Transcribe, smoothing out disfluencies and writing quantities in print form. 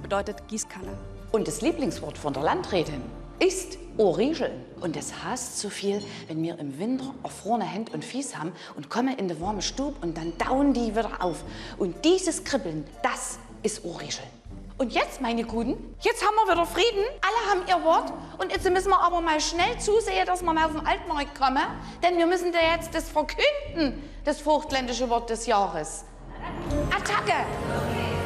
bedeutet Gießkanne. Und das Lieblingswort von der Landrätin ist Origeln. Und das heißt so viel, wenn wir im Winter erfrorene Hände und Füße haben und kommen in die warme Stube und dann tauen die wieder auf. Und dieses Kribbeln, das ist Origeln. Und jetzt, meine Guten, jetzt haben wir wieder Frieden, alle haben ihr Wort und jetzt müssen wir aber mal schnell zusehen, dass wir mal auf den Altmarkt kommen, denn wir müssen da jetzt das verkünden, das vogtländische Wort des Jahres. Attacke!